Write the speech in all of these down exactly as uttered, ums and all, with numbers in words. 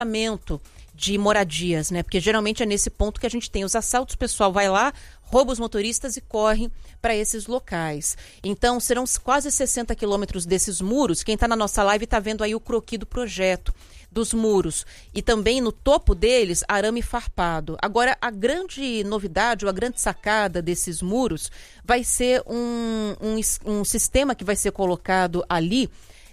de moradias, né? Porque geralmente é nesse ponto que a gente tem os assaltos, o pessoal vai lá, rouba os motoristas e corre para esses locais. Então, serão quase sessenta quilômetros desses muros. Quem está na nossa live está vendo aí o croquis do projeto dos muros. E também no topo deles, arame farpado. Agora, a grande novidade, ou a grande sacada desses muros vai ser um, um, um sistema que vai ser colocado ali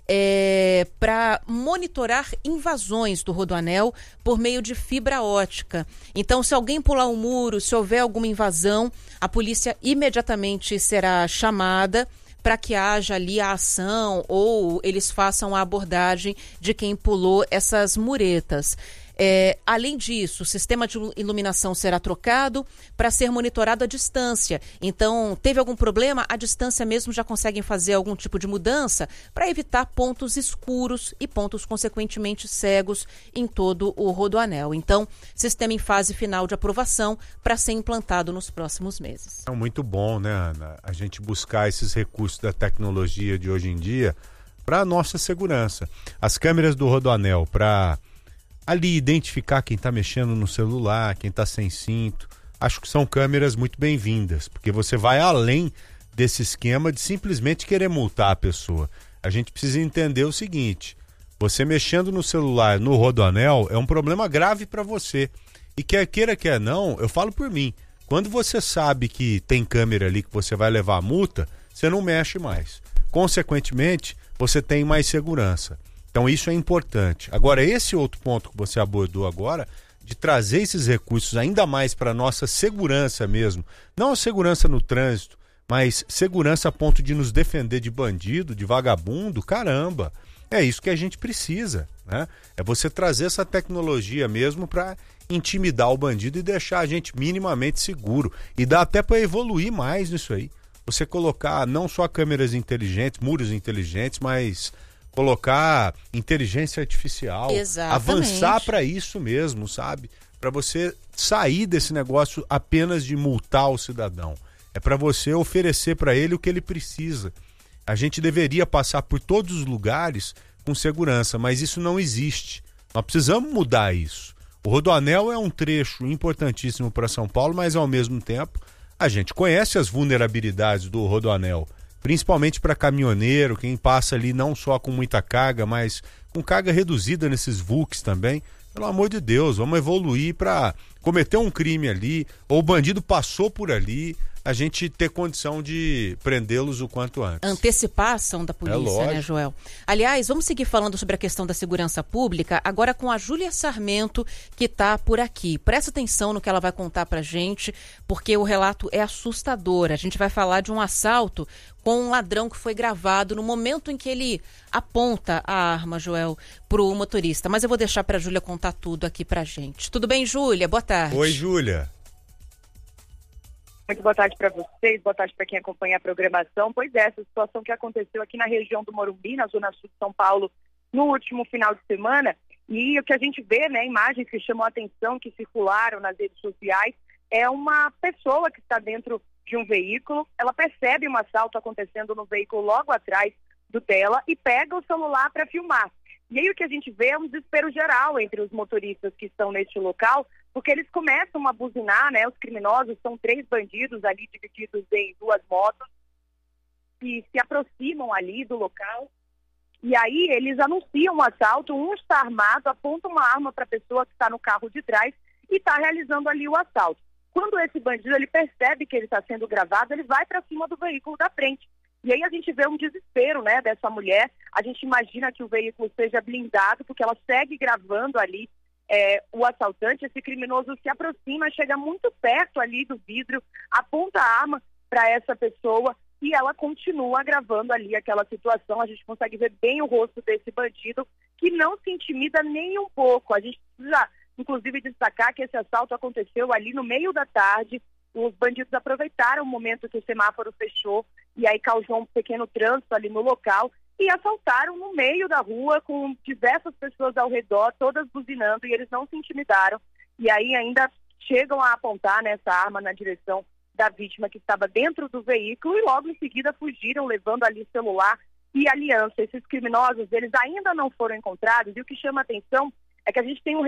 É, para monitorar invasões do Rodoanel por meio de fibra ótica. Então, se alguém pular um muro, se houver alguma invasão, a polícia imediatamente será chamada para que haja ali a ação ou eles façam a abordagem de quem pulou essas muretas. É, além disso, o sistema de iluminação será trocado para ser monitorado à distância. Então, teve algum problema? À distância mesmo já conseguem fazer algum tipo de mudança para evitar pontos escuros e pontos consequentemente cegos em todo o Rodoanel. Então, sistema em fase final de aprovação para ser implantado nos próximos meses. É muito bom, né, Ana? A gente buscar esses recursos da tecnologia de hoje em dia para a nossa segurança. As câmeras do Rodoanel para ali identificar quem está mexendo no celular, quem está sem cinto. Acho que são câmeras muito bem-vindas, porque você vai além desse esquema de simplesmente querer multar a pessoa. A gente precisa entender o seguinte: você mexendo no celular no Rodoanel é um problema grave para você. E quer queira, quer não, eu falo por mim. Quando você sabe que tem câmera ali que você vai levar a multa, você não mexe mais. Consequentemente, você tem mais segurança. Então isso é importante. Agora, esse outro ponto que você abordou agora, de trazer esses recursos ainda mais para a nossa segurança mesmo, não a segurança no trânsito, mas segurança a ponto de nos defender de bandido, de vagabundo, caramba, é isso que a gente precisa, né? É você trazer essa tecnologia mesmo para intimidar o bandido e deixar a gente minimamente seguro. E dá até para evoluir mais nisso aí. Você colocar não só câmeras inteligentes, muros inteligentes, mas colocar inteligência artificial, Exatamente. Avançar para isso mesmo, sabe? Para você sair desse negócio apenas de multar o cidadão. É para você oferecer para ele o que ele precisa. A gente deveria passar por todos os lugares com segurança, mas isso não existe. Nós precisamos mudar isso. O Rodoanel é um trecho importantíssimo para São Paulo, mas ao mesmo tempo a gente conhece as vulnerabilidades do Rodoanel. Principalmente para caminhoneiro, quem passa ali não só com muita carga, mas com carga reduzida nesses vulks também. Pelo amor de Deus, vamos evoluir para cometer um crime ali, ou o bandido passou por ali, a gente ter condição de prendê-los o quanto antes. Antecipar a ação da polícia, é né, Joel? Aliás, vamos seguir falando sobre a questão da segurança pública, agora com a Júlia Sarmento, que está por aqui. Presta atenção no que ela vai contar pra gente, porque o relato é assustador. A gente vai falar de um assalto com um ladrão que foi gravado no momento em que ele aponta a arma, Joel, pro motorista. Mas eu vou deixar pra Júlia contar tudo aqui pra gente. Tudo bem, Júlia? Boa tarde. Oi, Júlia. Muito boa tarde para vocês, boa tarde para quem acompanha a programação. Pois é, essa situação que aconteceu aqui na região do Morumbi, na zona sul de São Paulo, no último final de semana, e o que a gente vê, né, imagens que chamam a atenção, que circularam nas redes sociais, é uma pessoa que está dentro de um veículo, ela percebe um assalto acontecendo no veículo logo atrás do dela e pega o celular para filmar. E aí o que a gente vê é um desespero geral entre os motoristas que estão neste local, porque eles começam a buzinar, né? Os criminosos, são três bandidos ali divididos em duas motos, que se aproximam ali do local, e aí eles anunciam um assalto, um está armado, aponta uma arma para a pessoa que está no carro de trás e está realizando ali o assalto. Quando esse bandido ele percebe que ele está sendo gravado, ele vai para cima do veículo da frente. E aí a gente vê um desespero, né, dessa mulher. A gente imagina que o veículo seja blindado, porque ela segue gravando ali é, o assaltante. Esse criminoso se aproxima, chega muito perto ali do vidro, aponta a arma para essa pessoa e ela continua gravando ali aquela situação. A gente consegue ver bem o rosto desse bandido, que não se intimida nem um pouco. A gente precisa, inclusive, destacar que esse assalto aconteceu ali no meio da tarde. Os bandidos aproveitaram o momento que o semáforo fechou e aí causou um pequeno trânsito ali no local e assaltaram no meio da rua com diversas pessoas ao redor, todas buzinando, e eles não se intimidaram. E aí ainda chegam a apontar nessa arma na direção da vítima que estava dentro do veículo e logo em seguida fugiram, levando ali celular e aliança. Esses criminosos, eles ainda não foram encontrados e o que chama atenção é que a gente tem um